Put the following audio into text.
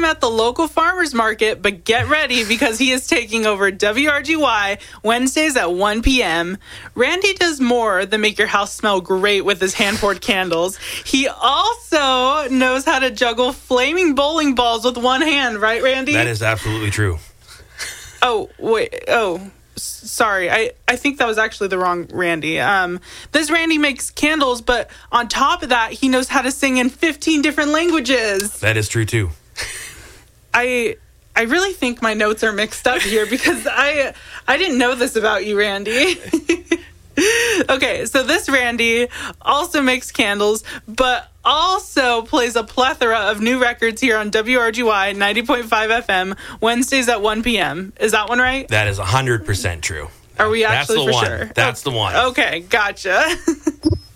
at the local farmer's market, but get ready because he is taking over WRGY Wednesdays at 1 p.m. Randy does more than make your house smell great with his hand-poured candles. He also knows how to juggle flaming bowling balls with one hand, right, Randy? That is absolutely true. Oh, wait. Oh, sorry. I think that was actually the wrong Randy. This Randy makes candles, but on top of that, he knows how to sing in 15 different languages. That is true, too. I really think my notes are mixed up here because I didn't know this about you, Randy. Okay, so this Randy also makes candles, but also plays a plethora of new records here on WRGY 90.5 FM, Wednesdays at 1 p.m. Is that one right? That is 100% true. Are we actually for one. sure? That's the one. Okay, gotcha.